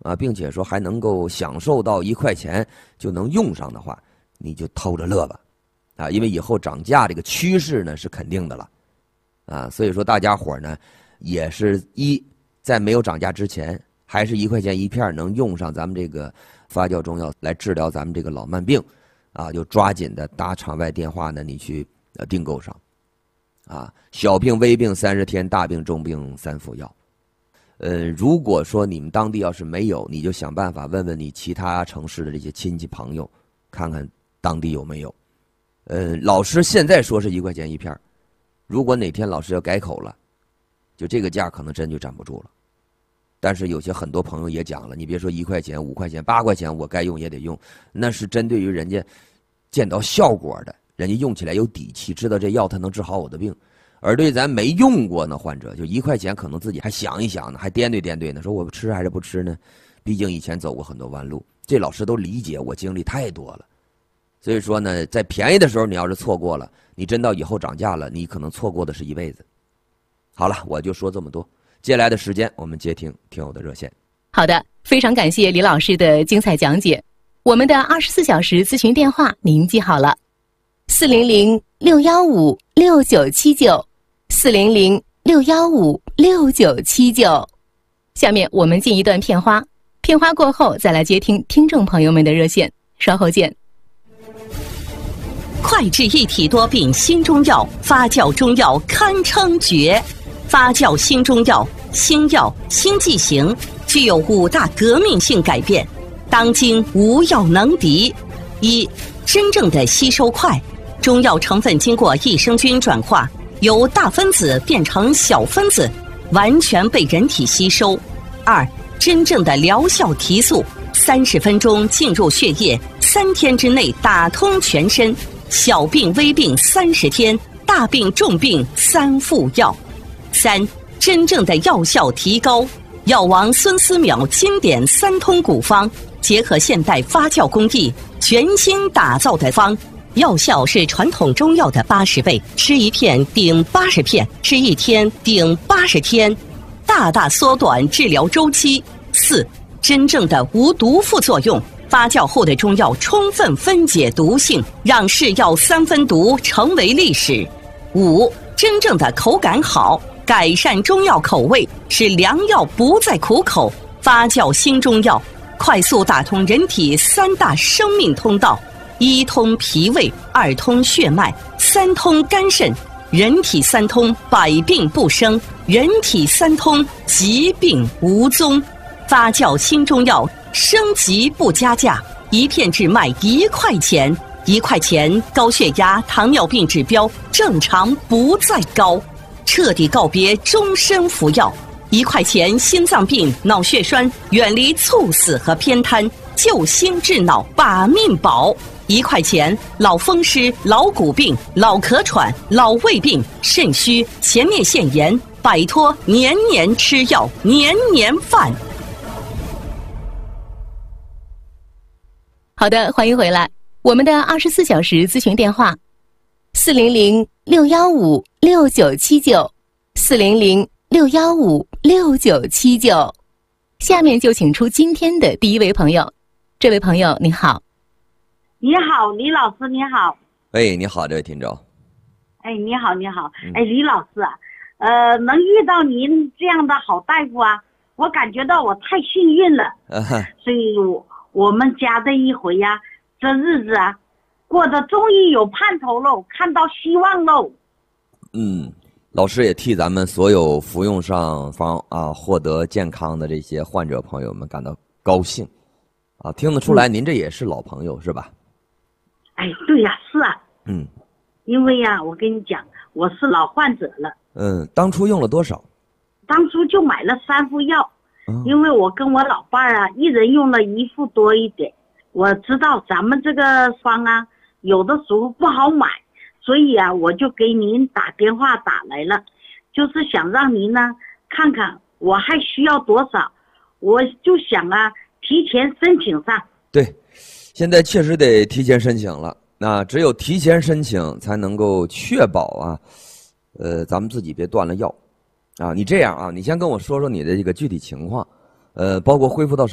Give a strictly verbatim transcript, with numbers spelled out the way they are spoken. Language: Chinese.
啊，并且说还能够享受到一块钱就能用上的话，你就偷着乐吧，啊，因为以后涨价这个趋势呢是肯定的了，啊，所以说大家伙呢也是一在没有涨价之前，还是一块钱一片能用上咱们这个发酵中药来治疗咱们这个老慢病，啊，就抓紧的打场外电话呢，你去呃订购上，啊，小病微病三十天，大病重病三服药。呃，如果说你们当地要是没有，你就想办法问问你其他城市的这些亲戚朋友，看看当地有没有。呃，老师现在说是一块钱一片，如果哪天老师要改口了，就这个价可能真就站不住了。但是有些很多朋友也讲了，你别说一块钱、五块钱、八块钱，我该用也得用，那是针对于人家见到效果的，人家用起来有底气，知道这药它能治好我的病。而对咱没用过呢患者，就一块钱可能自己还想一想呢，还掂对掂对呢，说我吃还是不吃呢？毕竟以前走过很多弯路，这老师都理解，我经历太多了。所以说呢，在便宜的时候你要是错过了，你真到以后涨价了，你可能错过的是一辈子。好了，我就说这么多。接下来的时间我们接听听友的热线。 好的，非常感谢李老师的精彩讲解。我们的二十四小时咨询电话您记好了，四零零六幺五六九七九，四零零六幺五六九七九。下面我们进一段片花，片花过后再来接听听众朋友们的热线，稍后见。 快治一体多病新中药，发酵中药堪称绝。发酵新中药，新药新剂型，具有五大革命性改变，当今无药能敌。一、真正的吸收快，中药成分经过益生菌转化，由大分子变成小分子，完全被人体吸收。二、真正的疗效提速，三十分钟进入血液，三天之内打通全身，小病微病三十天，大病重病三服药。三、真正的药效提高，药王孙思邈经典三通古方，结合现代发酵工艺，全新打造的方，药效是传统中药的八十倍，吃一片顶八十片，吃一天顶八十天，大大缩短治疗周期。四、真正的无毒副作用，发酵后的中药充分分解毒性，让是药三分毒成为历史。五、真正的口感好，改善中药口味，使良药不再苦口。发酵新中药，快速打通人体三大生命通道：一通脾胃，二通血脉，三通肝肾。人体三通，百病不生；人体三通，疾病无踪。发酵新中药，升级不加价，一片只卖一块钱，一块钱高血压、糖尿病指标正常不再高。彻底告别终身服药，一块钱心脏病、脑血栓远离猝死和偏瘫，救心治脑把命保。一块钱老风湿、老骨病、老咳喘、老胃病、肾虚、前列腺炎，摆脱年年吃药、年年犯。 好的，欢迎回来。我们的二十四小时咨询电话：四零零六幺五六九七九，四零零六幺五六九七九。下面就请出今天的第一位朋友。这位朋友，你好。 你好，李老师，你好。 哎，你好，这位听众。 哎，你好，你好。哎，李老师啊，呃，能遇到您这样的好大夫啊，我感觉到我太幸运了。 啊、 所以我我们家这一回呀、啊，这日子啊，过得终于有盼头喽，看到希望喽。 嗯，老师也替咱们所有服用上方啊获得健康的这些患者朋友们感到高兴。啊，听得出来您这也是老朋友、嗯、是吧？ 哎，对呀、啊，是啊。 嗯， 因为呀、啊，我跟你讲，我是老患者了。 嗯，当初用了多少？ 当初就买了三副药。因为我跟我老伴儿啊，一人用了一副多一点。我知道咱们这个方啊，有的时候不好买，所以啊，我就给您打电话打来了，就是想让您呢看看我还需要多少，我就想啊，提前申请上。 对，现在确实得提前申请了。那只有提前申请，才能够确保啊，呃，咱们自己别断了药。啊，你这样啊，你先跟我说说你的这个具体情况，呃，包括恢复到什